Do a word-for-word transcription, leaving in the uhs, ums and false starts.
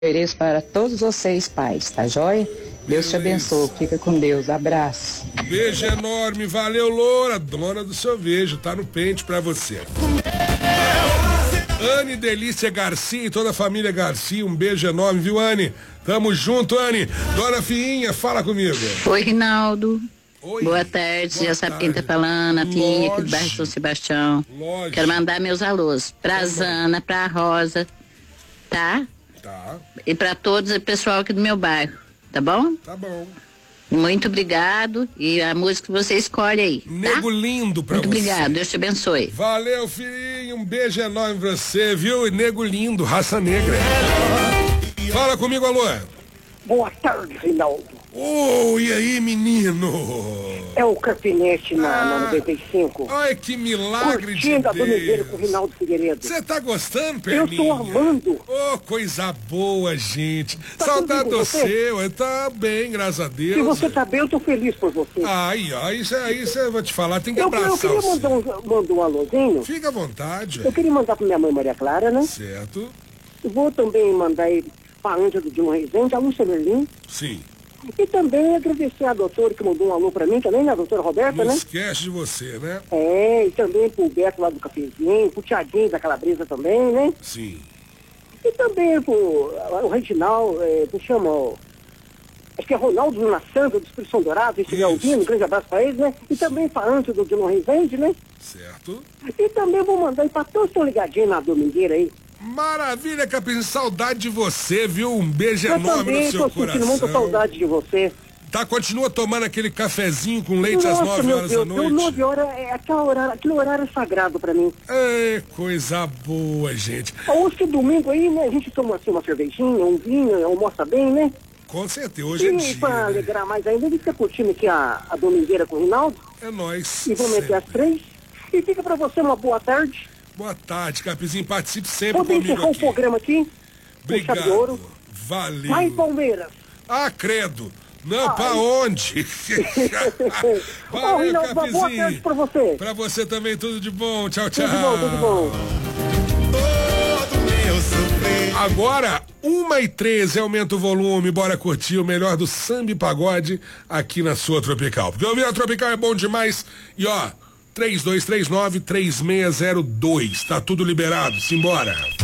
Ofereço para todos vocês, pais, tá joia? Deus te abençoe, fica com Deus, abraço. Beijo enorme, valeu, Loura, dona do seu beijo, tá no pente pra você. Anne Delícia Garcia e toda a família Garcia, um beijo enorme, viu, Anne? Tamo junto, Anne. Dona Fiinha, fala comigo. Oi, Rinaldo. Oi. Boa tarde, Boa já sabe tarde. quem tá falando, a Fiinha aqui do bairro Lógico. São Sebastião. Lógico. Quero mandar meus alôs pra Tá bom. Zana, pra Rosa, tá? Tá, E pra todos o pessoal aqui do meu bairro, tá bom? tá bom. Muito obrigado. E a música que você escolhe aí, tá? Nego lindo pra Muito você. obrigado, Deus te abençoe. Valeu, filhinho, um beijo enorme pra você, viu? E nego lindo, raça negra. Fala comigo, alô. Boa tarde, Rinaldo. Ô, oh, e aí, menino? É o Carpinete na, Ah. na noventa e cinco. Ai, que milagre de Curtindo a domingueira com o Deus. Rinaldo Figueiredo. Você tá gostando, Eu Perninha? tô amando. Ô, coisa boa, gente. Tá Saudade tudo bem do com você? seu. Tá bem, graças a Deus. Se você tá bem, eu tô feliz por você. Ai, ai, isso aí, isso eu vou te falar, tem que eu, abraçar eu queria você. mandar um, mandar um alôzinho. Fica à vontade. Eu queria mandar pra minha mãe Maria Clara, né? Certo? Eu vou também mandar aí pra Ângela do Dilma Rezende, a Lúcia Merlin. Sim. E também agradecer a doutora que mandou um alô pra mim também, né? A doutora Roberta, Não né? esquece de você, né? É, e também pro Beto lá do Cafezinho, pro Tiaguinho da Calabresa também, né? Sim. E também pro o Reginaldo, é, que chama, ó, acho que é Ronaldo Luna Santa, do Expressão Dourada, se estiver Isso. ouvindo, um grande abraço pra eles, né? E também pra Ângela do Dilma Rezende, né? Certo? E também vou mandar aí pra todos que estão ligadinhos na domingueira aí. Maravilha, Capim. Saudade de você, viu? Um beijo Eu enorme também no seu tô sentindo coração. muita saudade de você. Tá, continua tomando aquele cafezinho com leite às Nossa, nove meu horas Deus, da eu, noite? nove horas, é, aquele, horário, aquele horário é sagrado pra mim. É, coisa boa, gente. Hoje que domingo aí, né, a gente toma assim uma cervejinha, um vinho, almoça bem, né? Com certeza, hoje é E dia. pra né? alegrar mais ainda, a gente fica curtindo aqui a, a domingueira com o Rinaldo. É nóis. E vou meter as sempre. três. E fica pra você uma boa tarde. Boa tarde, Capizinho. Participe sempre Vou comigo encerrar o aqui. programa aqui. Com chave de ouro. Obrigado. Valeu. Vai, Palmeiras. Ah, credo. Não, Ai. pra onde? Ô, Rinaldo, uma boa tarde pra você. Pra você também, tudo de bom. Tchau, tchau. Tudo de bom, tudo de bom. Agora, uma e treze, aumenta o volume, bora curtir o melhor do samba e pagode aqui na sua Tropical. Porque ouvir a Tropical é bom demais. E ó, três dois três nove, três seis zero dois, tá tudo liberado, simbora.